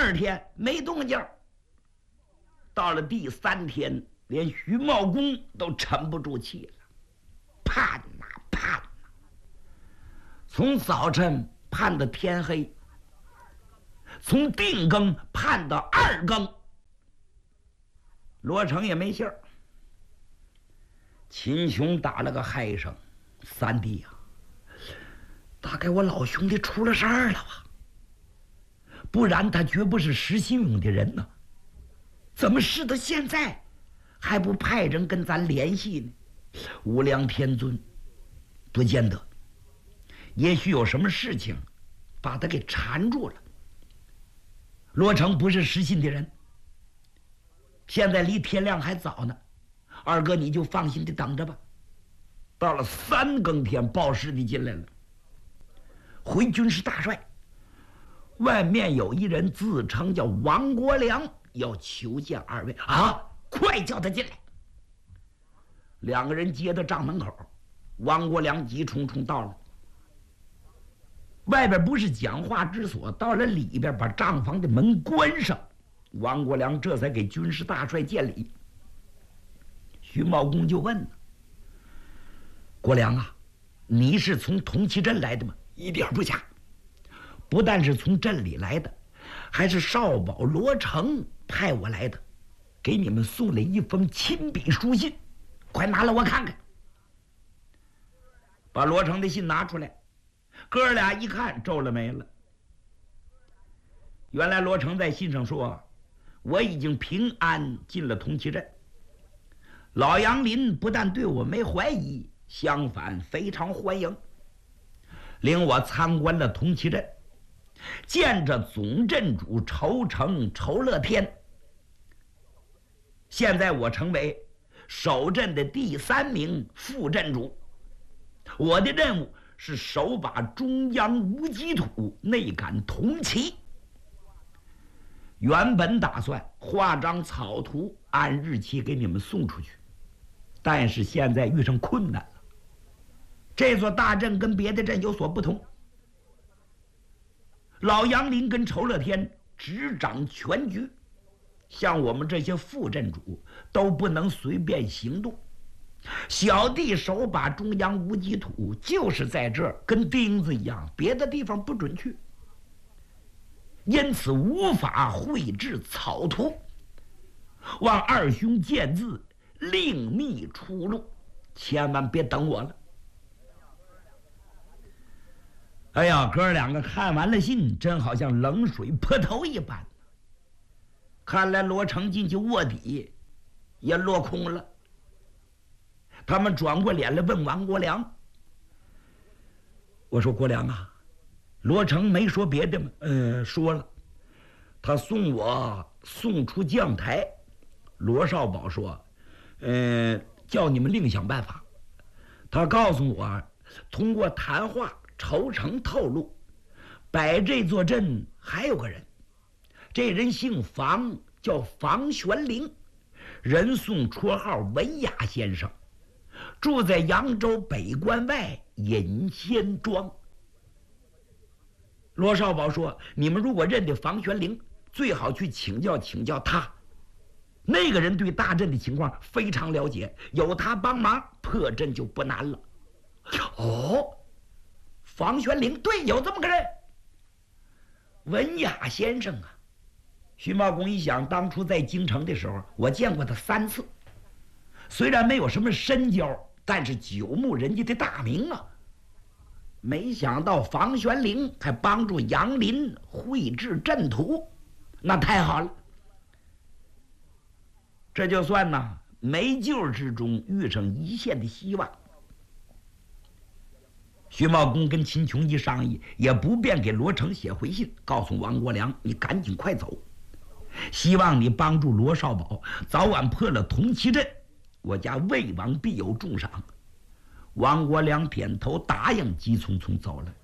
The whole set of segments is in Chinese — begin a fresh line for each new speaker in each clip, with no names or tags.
2天没动静，到了第3天，连徐茂公都沉不住气了，盼呐盼呐，从早晨盼到天黑，从定更盼到2更，罗成也没信儿。秦琼打了个嗨声：“三弟呀，大概我老兄弟出了事儿了吧？不然他绝不是石新勇的人呢。怎么事到现在还不派人跟咱联系呢？无量天尊，不见得，也许有什么事情把他给缠住了。罗成不是石信的人，现在离天亮还早呢。二哥你就放心的等着吧。”到了3更天，报事的进来了，回军师大帅，外面有一人自称叫王国良，要求见2位啊，快叫他进来。2个人接到帐门口，王国良急冲冲到了。外边不是讲话之所，到了里边把帐房的门关上，王国良这才给军师大帅见礼。徐茂公就问了：“国良啊，你是从同齐镇来的吗？”“一点不假，不但是从镇里来的，还是少保罗成派我来的，给你们送了一封亲笔书信，快拿来我看看。”把罗成的信拿出来，哥俩一看，皱了眉了。原来罗成在信上说：“我已经平安进了同齐镇，老杨林不但对我没怀疑，相反非常欢迎，领我参观了同齐镇，见着总镇主仇城仇乐天。现在我成为守镇的第3名副镇主，我的任务是手把中央无极土，内赶同齐。原本打算画张草图，按日期给你们送出去，但是现在遇上困难了。这座大镇跟别的镇有所不同，老杨林跟仇乐天执掌全局，像我们这些副镇主都不能随便行动。小弟手把中央无极土，就是在这儿跟钉子一样，别的地方不准去，因此无法绘制草图，望二兄见字，另觅出路，千万别等我了。哎呀，哥2个看完了信，真好像冷水泼头一般。看来罗成进去卧底也落空了。他们转过脸来问王国良：“我说国良啊，罗成没说别的吗？”“说了，他送我送出将台。”罗少保说：“叫你们另想办法。他告诉我，通过谈话，仇城透露，摆这座镇还有个人，这人姓房，叫房玄龄，人送绰号文雅先生，住在扬州北关外隐仙庄。”罗少保说：“你们如果认得房玄龄，最好去请教请教他。那个人对大镇的情况非常了解，有他帮忙，破阵就不难了。”“哦，房玄龄，对，有这么个人。文雅先生啊。”徐茂公一想，当初在京城的时候，我见过他3次，虽然没有什么深交，但是久慕人家的大名啊。没想到房玄龄还帮助杨林绘制阵图，那太好了。这就算呢没救之中遇上一线的希望。徐茂公跟秦琼一商议，也不便给罗成写回信，告诉王国良：“你赶紧快走，希望你帮助罗少保早晚破了同齐镇，我家魏王必有重赏。”王国良点头答应，急匆匆走了。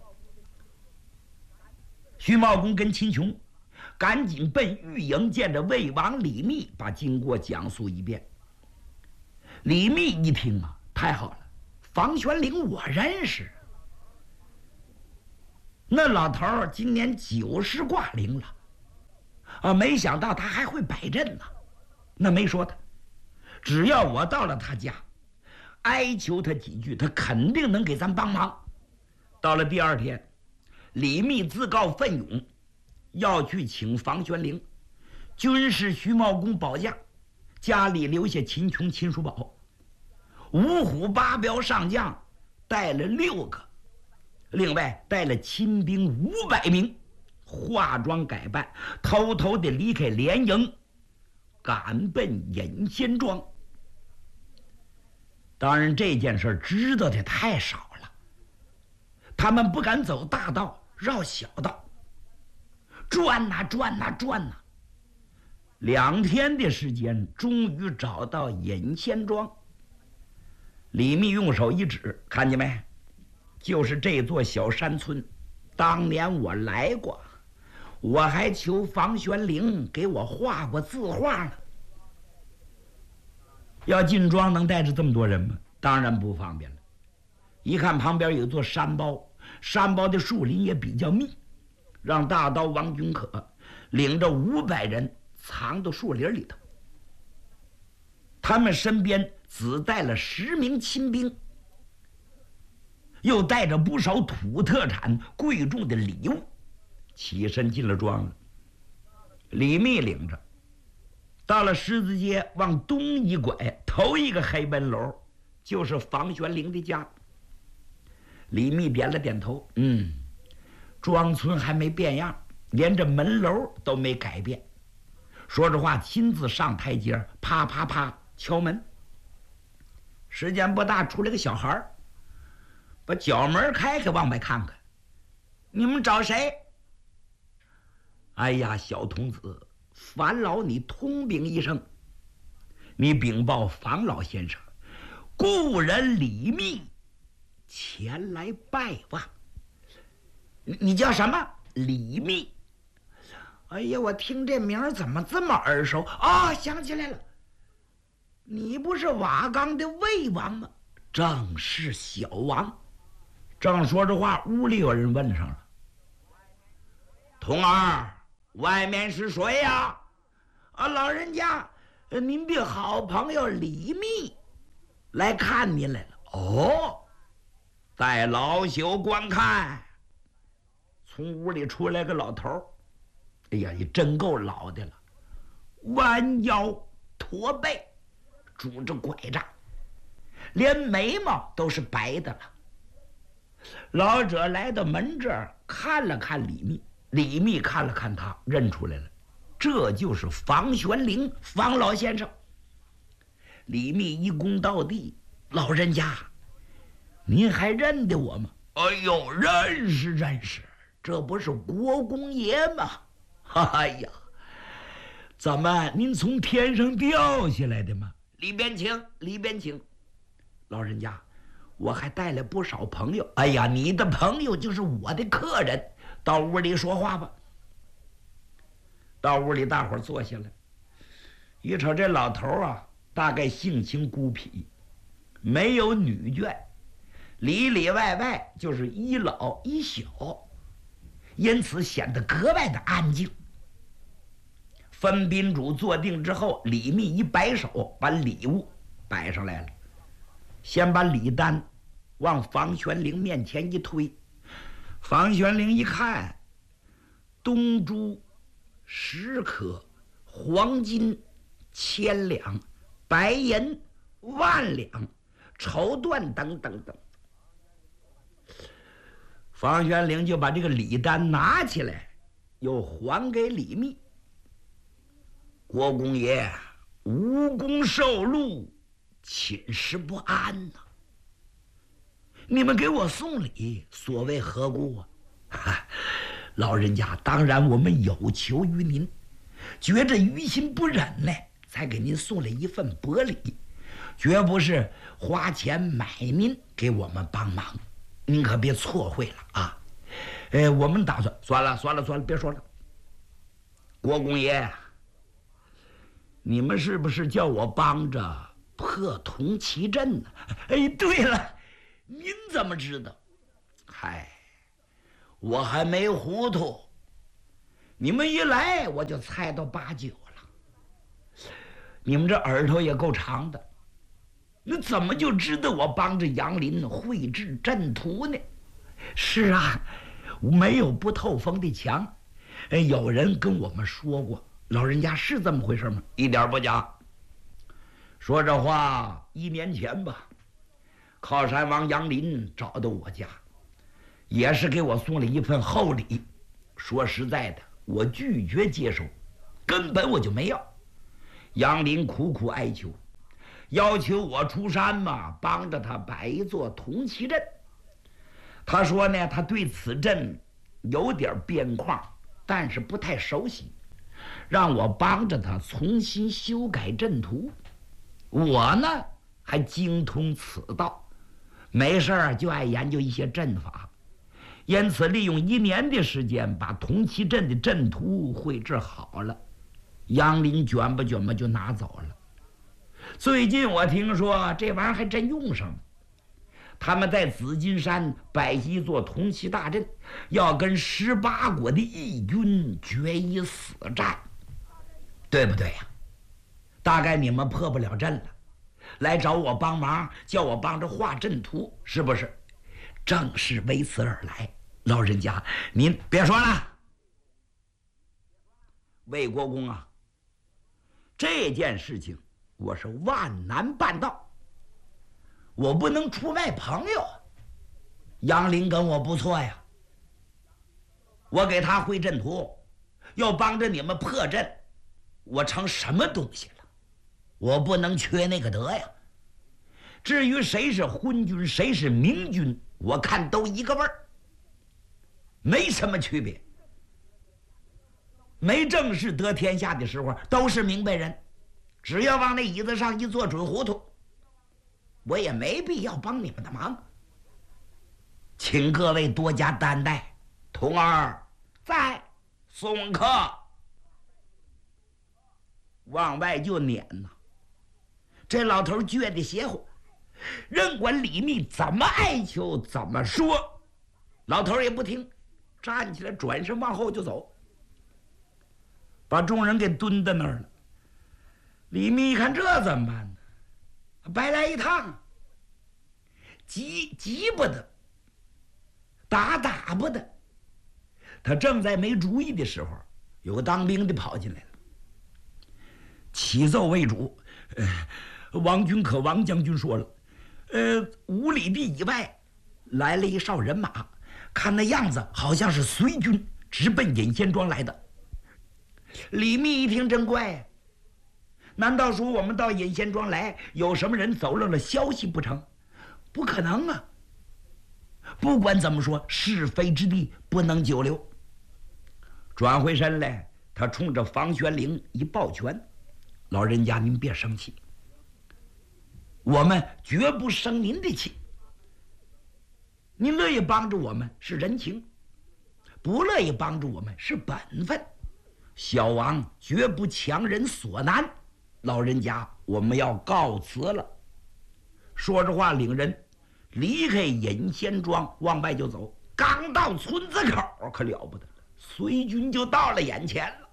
徐茂公跟秦琼赶紧奔御营，见着魏王李密，把经过讲述一遍。李密一听啊，太好了，房玄龄我认识，那老头儿今年90挂龄了， 没想到他还会摆阵呢。那没说他，只要我到了他家，哀求他几句，他肯定能给咱帮忙。到了第二天，李密自告奋勇要去请房玄龄，军师徐茂公保驾，家里留下秦琼、秦叔宝，五虎八彪上将带了6个，另外带了亲兵500名，化妆改扮，偷偷地离开连营，赶奔隐仙庄。当然这件事知道的太少了，他们不敢走大道，绕小道，转呐转呐转呐，2天的时间，终于找到隐仙庄。李密用手一指，看见没？就是这座小山村，当年我来过，我还求房玄龄给我画过字画呢。要进庄能带着这么多人吗？当然不方便了。一看旁边有座山包，山包的树林也比较密，让大刀王君可领着500人藏到树林里头。他们身边只带了10名亲兵，又带着不少土特产、贵重的礼物，起身进了庄了。李密领着到了狮子街，往东一拐，头一个黑门楼就是房玄龄的家。李密点了点头，庄村还没变样，连这门楼都没改变。说着话，亲自上台阶，啪啪啪敲门。时间不大，出来个小孩，把角门开开，往外看看。你们找谁？哎呀，小童子，烦劳你通禀一声，你禀报房老先生，故人李密前来拜望。你叫什么？李密。哎呀，我听这名儿怎么这么耳熟啊！想起来了，你不是瓦岗的魏王吗？正是小王。正说着话，屋里有人问上了：“童儿，外面是谁呀？”老人家，您的好朋友李密来看您来了。哦，在老朽观看。从屋里出来个老头儿，哎呀，也真够老的了，弯腰驼背，拄着拐杖，连眉毛都是白的了。老者来到门这儿，看了看李密，李密看了看他，认出来了，这就是房玄龄，房老先生。李密一躬到地：“老人家，您还认得我吗？”“哎呦，认识认识，这不是国公爷吗？”“哎呀，怎么您从天上掉下来的吗？”“里边请，里边请。”“老人家，我还带了不少朋友。”“哎呀，你的朋友就是我的客人，到屋里说话吧。”到屋里，大伙儿坐下来，一瞅这老头啊，大概性情孤僻，没有女眷，里里外外就是一老一小，因此显得格外的安静。分宾主坐定之后，李密一摆手，把礼物摆上来了，先把礼单往房玄龄面前一推。房玄龄一看，东珠10颗，黄金1000两，白银10000两，绸缎等等等。房玄龄就把这个礼单拿起来，又还给李密。“国公爷，无功受禄，寝食不安呐。你们给我送礼，所谓何故啊？”“老人家，当然我们有求于您，觉着于心不忍呢，才给您送了一份薄礼，绝不是花钱买您给我们帮忙，您可别错会了啊。我们打算算了，别说了。国公爷，你们是不是叫我帮着破铜旗阵呢？”“哎，对了，您怎么知道？”“嗨，我还没糊涂。 你们一来我就猜到8、9了。你们这耳朵也够长的，那怎么就知道我帮着杨林绘制阵图呢？是啊，没有不透风的墙。有人跟我们说过，老人家是这么回事吗？一点不假。说这话1年前吧，靠山王杨林找到我家，也是给我送了一份厚礼。说实在的，我拒绝接受，根本我就没要。杨林苦苦哀求，要求我出山嘛，帮着他摆一座铜旗阵。他说呢，他对此阵有点边框，但是不太熟悉，让我帮着他重新修改阵图。我呢还精通此道，没事儿就爱研究一些阵法，因此利用1年的时间把铜旗阵的阵图绘制好了。杨林卷吧卷吧就拿走了。最近我听说这玩意儿还真用上了，他们在紫金山摆一座铜旗大阵，要跟18国的义军决一死战，对不对呀？大概你们破不了阵了，来找我帮忙，叫我帮着画阵图，是不是？正是为此而来。老人家，您别说了。魏国公啊，这件事情我是万难办到，我不能出卖朋友。杨林跟我不错呀，我给他绘阵图，要帮着你们破阵，我成什么东西了？我不能缺那个德呀。至于谁是昏君，谁是明君，我看都一个味儿，没什么区别。没正式得天下的时候，都是明白人，只要往那椅子上一坐准糊涂，我也没必要帮你们的忙。请各位多加担待。童儿在，送客。往外就撵呐，这老头倔得邪乎，任管李密怎么哀求怎么说，老头也不听，站起来转身往后就走，把众人给蹲在那儿了。李密一看这怎么办呢？白来一趟，急不得，打不得。他正在没主意的时候，有个当兵的跑进来了，启奏为主，王军可王将军说了，5里地以外来了一哨人马，看那样子好像是隋军，直奔隐仙庄来的。李密一听真怪呀，难道说我们到隐仙庄来，有什么人走漏了消息不成？不可能啊！不管怎么说，是非之地不能久留。转回身来，他冲着房玄龄一抱拳：“老人家，您别生气，我们绝不生您的气。您乐意帮助我们是人情，不乐意帮助我们是本分。小王绝不强人所难。老人家，我们要告辞了。”说着话，领人离开隐仙庄，往外就走。刚到村子口，可了不得了，隋军就到了眼前了。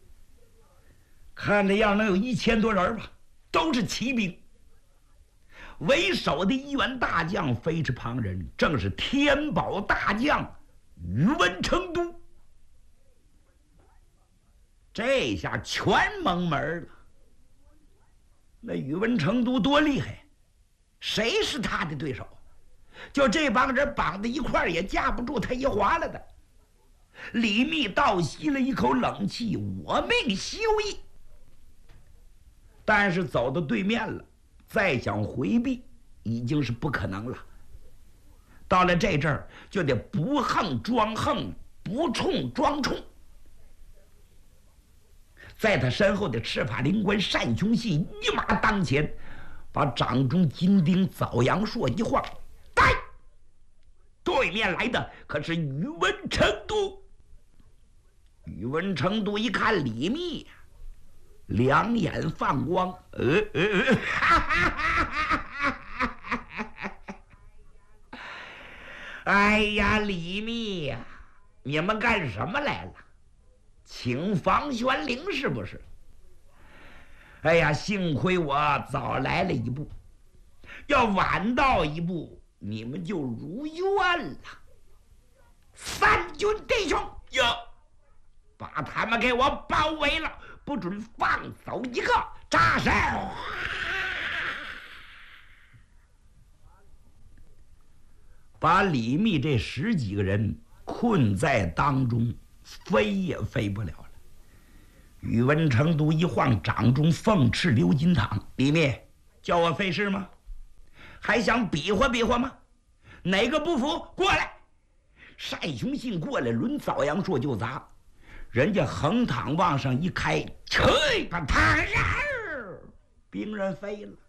看这样能有1000多人吧，都是骑兵。为首的一员大将非是旁人，正是天宝大将宇文成都。这下全蒙门了。那宇文成都多厉害，谁是他的对手？就这帮人绑在一块儿，也架不住他一划了的。李密倒吸了一口冷气，我命休矣。但是走到对面了，再想回避已经是不可能了。到了这阵儿，就得不横装横，不冲装冲。在他身后的赤发灵官单雄信一马当前，把掌中金钉枣阳硕一晃，呆！对面来的可是宇文成都。宇文成都一看李密，两眼放光，哎呀，李密呀，你们干什么来了？ 请房玄龄是不是？哎呀，幸亏我早来了一步，要晚到一步，你们就如愿了。三军弟兄
有，
把他们给我包围了，不准放走一个，扎实！把李密这10几个人困在当中，飞也飞不了了。宇文成都一晃掌中凤翅鎏金堂，李密叫我费事吗？还想比划比划吗？哪个不服过来！单雄信过来，抡枣阳槊就砸，人家横躺往上一开，啐把他兵刃飞了。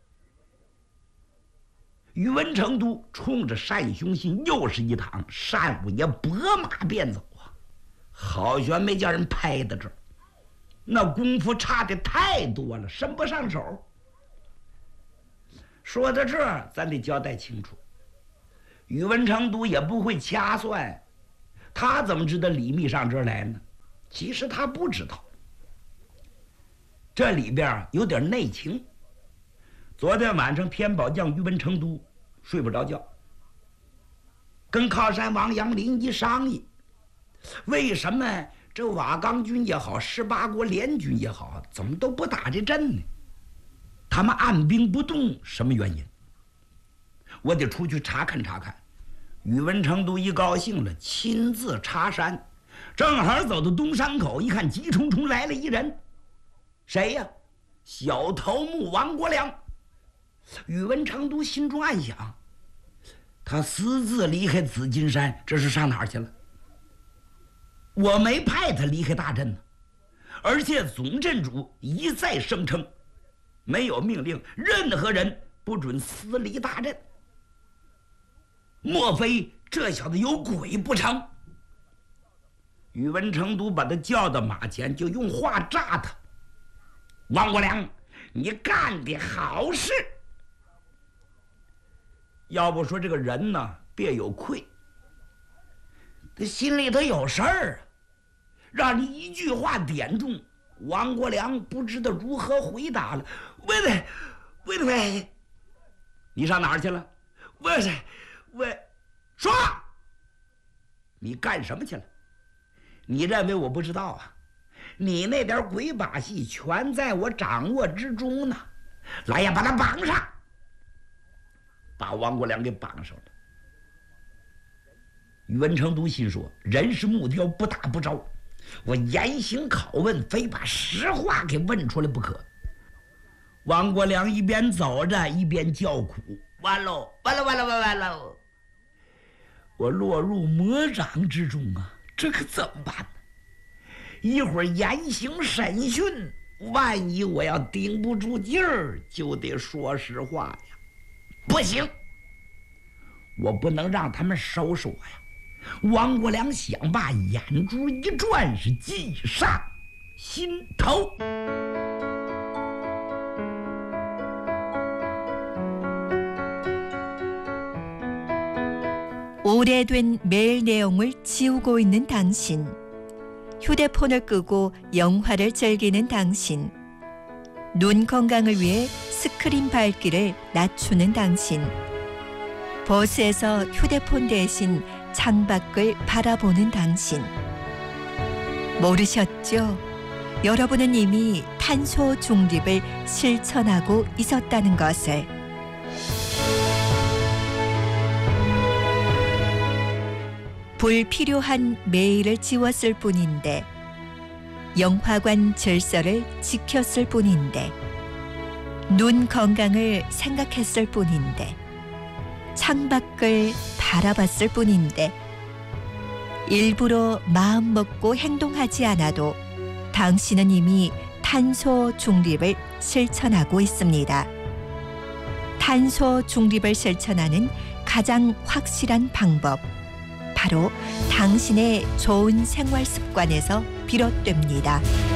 宇文成都冲着单雄信又是一躺，单五爷拨马便走啊！好悬没叫人拍到这儿，那功夫差的太多了，伸不上手。说到这儿，咱得交代清楚。宇文成都也不会掐算，他怎么知道李密上这儿来呢？其实他不知道，这里边有点内情。昨天晚上天宝将宇文成都睡不着觉，跟靠山王杨林一商议，为什么这瓦岗军也好，18国联军也好，怎么都不打这阵呢？他们按兵不动，什么原因？我得出去查看查看。宇文成都一高兴了，亲自查山，正好走到东山口，一看急冲冲来了一人，谁呀？小头目王国良。宇文成都心中暗想，他私自离开紫金山，这是上哪儿去了？我没派他离开大阵呢，而且总镇主一再声称，没有命令任何人不准私离大阵。莫非这小子有鬼不成？宇文成都把他叫到马前，就用话炸他：王国良，你干的好事！要不说这个人呢，别有愧，他心里头有事儿啊，让你一句话点中，王国良不知道如何回答了。喂，你上哪儿去了？说，你干什么去了？你认为我不知道啊？你那点鬼把戏全在我掌握之中呢。来呀，把他绑上！把王国良给绑上了。宇文成都心说：人是木雕，不打不着。我严刑拷问，非把实话给问出来不可。王国良一边走着，一边叫苦：完喽！我落入魔掌之中啊！这可怎么办呢？一会儿严刑审讯，万一我要顶不住劲儿，就得说实话呀。不行，我不能让他们收拾我呀！王国良想罢，眼珠一转，是计上心头。
오래된 메일 내용을 지우고 있는 당신, 휴대폰을 끄고 영화를 즐기는 당신, 눈 건강을 위해 스크린 밝기를 낮추는 당신, 버스에서 휴대폰 대신 창밖을 바라보는 당신. 모르셨죠? 여러분은 이미 탄소 중립을 실천하고 있었다는 것을. 불필요한 메일을 지웠을 뿐인데, 영화관 질서를 지켰을 뿐인데, 눈 건강을 생각했을 뿐인데, 창밖을 바라봤을 뿐인데, 일부러 마음 먹고 행동하지 않아도 당신은 이미 탄소 중립을 실천하고 있습니다. 탄소 중립을 실천하는 가장 확실한 방법, 바로 당신의 좋은 생활 습관에서 비롯됩니다.